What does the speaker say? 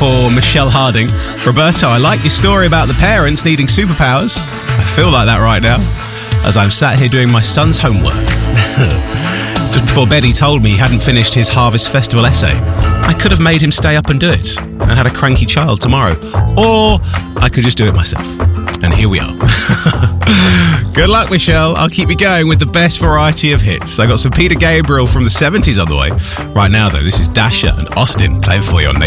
for Michelle Harding. Roberto, I like your story about the parents needing superpowers. I feel like that right now, as I'm sat here doing my son's homework. Just before bed, he told me he hadn't finished his Harvest Festival essay. I could have made him stay up and do it, and had a cranky child tomorrow. Or I could just do it myself. And here we are. Good luck, Michelle. I'll keep you going with the best variety of hits. I got some Peter Gabriel from the 70s on the way. Right now, though, this is Dasha and Austin playing for you on